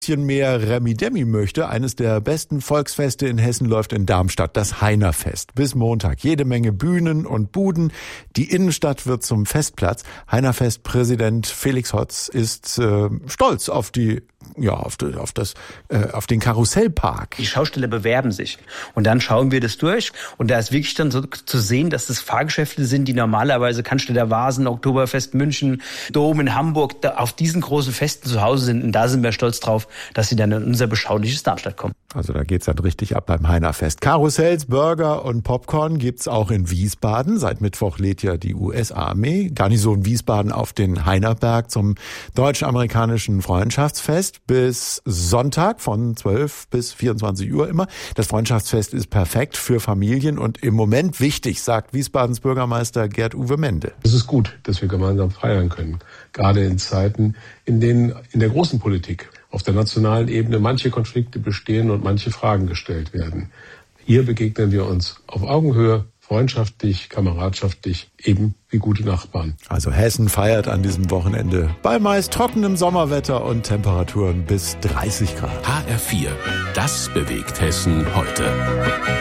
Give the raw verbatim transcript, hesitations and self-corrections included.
bisschen mehr Remi-Demi möchte, eines der besten Volksfeste in Hessen läuft in Darmstadt, das Heinerfest. Bis Montag jede Menge Bühnen und Buden. Die Innenstadt wird zum Festplatz. Heinerfest-Präsident Felix Hotz ist äh, stolz auf die, ja, auf, die, auf das, äh, auf den Karussellpark. Die Schausteller bewerben sich und dann schauen wir das durch und da ist wirklich dann so zu sehen, dass das Fahrgeschäfte sind, die normalerweise Cannstatter Vasen, Oktoberfest München, Dom in Hamburg, da auf diesen großen Festen zu Hause sind und da sind wir stolz drauf, dass sie dann in unser beschauliches Darmstadt kommen. Also da geht's dann richtig ab beim Heinerfest. Karussells, Burger und Popcorn gibt's auch in Wiesbaden. Seit Mittwoch lädt ja die U S-Armee Garnison Wiesbaden auf den Heinerberg zum deutsch-amerikanischen Freundschaftsfest bis Sonntag von zwölf bis vierundzwanzig Uhr immer. Das Freundschaftsfest ist perfekt für Familien und im Moment wichtig, sagt Wiesbadens Bürgermeister Gerd-Uwe Mende. Es ist gut, dass wir gemeinsam feiern können. Gerade in Zeiten, in denen in der großen Politik auf der nationalen Ebene manche Konflikte bestehen und manche Fragen gestellt werden. Hier begegnen wir uns auf Augenhöhe, freundschaftlich, kameradschaftlich, eben wie gute Nachbarn. Also Hessen feiert an diesem Wochenende bei meist trockenem Sommerwetter und Temperaturen bis dreißig Grad. H R vier, das bewegt Hessen heute.